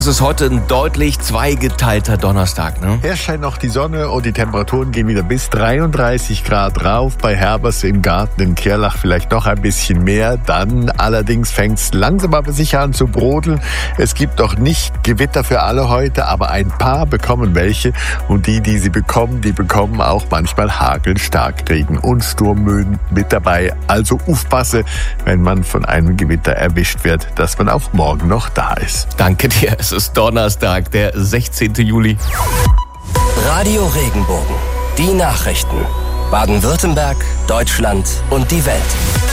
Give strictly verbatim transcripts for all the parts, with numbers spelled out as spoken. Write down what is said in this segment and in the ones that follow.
Es ist heute ein deutlich zweigeteilter Donnerstag, ne? Erst scheint noch die Sonne und die Temperaturen gehen wieder bis dreiunddreißig Grad rauf. Bei Herbers im Garten in Kirlach vielleicht noch ein bisschen mehr. Dann allerdings fängt es langsam aber sicher an zu brodeln. Es gibt doch nicht Gewitter für alle heute, aber ein paar bekommen welche. Und die, die sie bekommen, die bekommen auch manchmal Hagel, Starkregen und Sturmböen mit dabei. Also aufpasse, wenn man von einem Gewitter erwischt wird, dass man auch morgen noch da ist. Danke dir. Es ist Donnerstag, der sechzehnten Juli. Radio Regenbogen. Die Nachrichten. Baden-Württemberg, Deutschland und die Welt.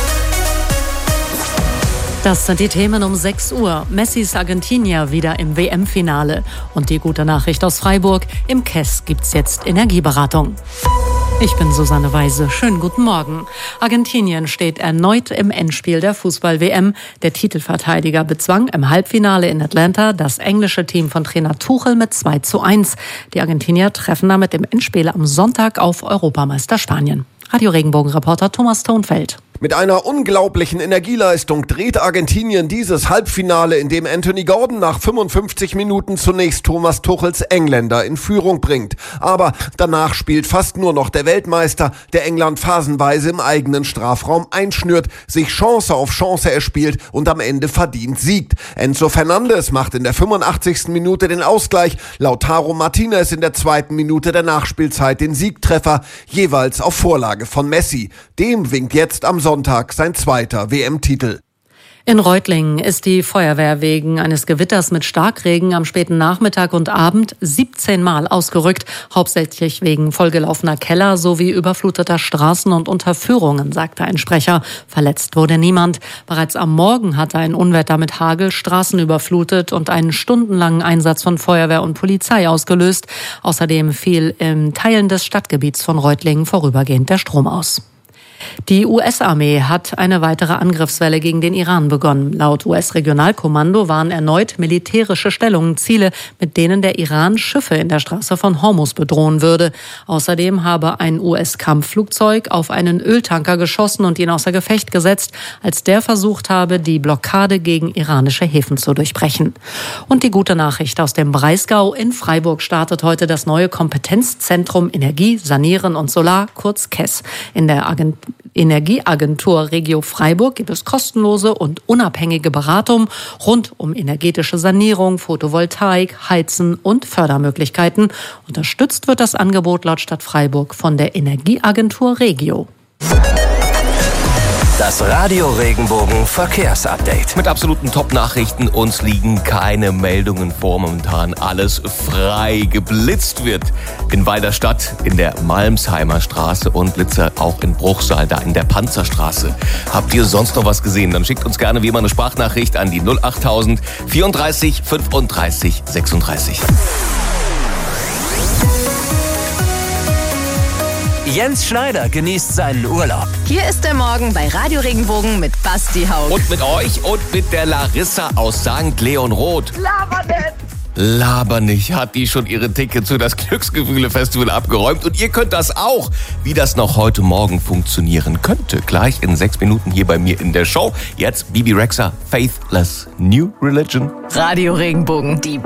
Das sind die Themen um sechs Uhr. Messis Argentinier wieder im W M-Finale. Und die gute Nachricht aus Freiburg. Im K E S gibt's jetzt Energieberatung. Ich bin Susanne Weise. Schönen guten Morgen. Argentinien steht erneut im Endspiel der Fußball-W M. Der Titelverteidiger bezwang im Halbfinale in Atlanta das englische Team von Trainer Tuchel mit zwei zu eins. Die Argentinier treffen damit im Endspiel am Sonntag auf Europameister Spanien. Radio Regenbogen-Reporter Thomas Thonfeld. Mit einer unglaublichen Energieleistung dreht Argentinien dieses Halbfinale, in dem Anthony Gordon nach fünfundfünfzig Minuten zunächst Thomas Tuchels Engländer in Führung bringt. Aber danach spielt fast nur noch der Weltmeister, der England phasenweise im eigenen Strafraum einschnürt, sich Chance auf Chance erspielt und am Ende verdient siegt. Enzo Fernandes macht in der fünfundachtzigsten Minute den Ausgleich, Lautaro Martinez in der zweiten Minute der Nachspielzeit den Siegtreffer, jeweils auf Vorlage von Messi. Dem winkt jetzt am Sonntag sein zweiter W M-Titel. In Reutlingen ist die Feuerwehr wegen eines Gewitters mit Starkregen am späten Nachmittag und Abend siebzehn Mal ausgerückt, hauptsächlich wegen vollgelaufener Keller sowie überfluteter Straßen und Unterführungen, sagte ein Sprecher. Verletzt wurde niemand. Bereits am Morgen hatte ein Unwetter mit Hagel Straßen überflutet und einen stundenlangen Einsatz von Feuerwehr und Polizei ausgelöst. Außerdem fiel in Teilen des Stadtgebiets von Reutlingen vorübergehend der Strom aus. Die U S-Armee hat eine weitere Angriffswelle gegen den Iran begonnen. Laut U S-Regionalkommando waren erneut militärische Stellungen Ziele, mit denen der Iran Schiffe in der Straße von Hormuz bedrohen würde. Außerdem habe ein U S-Kampfflugzeug auf einen Öltanker geschossen und ihn außer Gefecht gesetzt, als der versucht habe, die Blockade gegen iranische Häfen zu durchbrechen. Und die gute Nachricht aus dem Breisgau: In Freiburg startet heute das neue Kompetenzzentrum Energie, Sanieren und Solar, kurz K E S. In der Agent- Energieagentur Regio Freiburg gibt es kostenlose und unabhängige Beratung rund um energetische Sanierung, Photovoltaik, Heizen und Fördermöglichkeiten. Unterstützt wird das Angebot laut Stadt Freiburg von der Energieagentur Regio. Das Radio Regenbogen Verkehrsupdate. Mit absoluten Top-Nachrichten. Uns liegen keine Meldungen vor. Momentan alles frei. Geblitzt wird in Weiderstadt, in der Malmsheimer Straße und Blitzer auch in Bruchsal, da in der Panzerstraße. Habt ihr sonst noch was gesehen? Dann schickt uns gerne wie immer eine Sprachnachricht an die null achttausend vierunddreißig fünfunddreißig sechsunddreißig. Jens Schneider genießt seinen Urlaub. Hier ist der Morgen bei Radio Regenbogen mit Basti Haug. Und mit euch und mit der Larissa aus Sankt Leon Roth. Laber nicht! Laber nicht, hat die schon ihre Tickets für das Glücksgefühle-Festival abgeräumt. Und ihr könnt das auch. Wie das noch heute Morgen funktionieren könnte, gleich in sechs Minuten hier bei mir in der Show. Jetzt Bibi Rexha, Faithless New Religion. Radio Regenbogen, die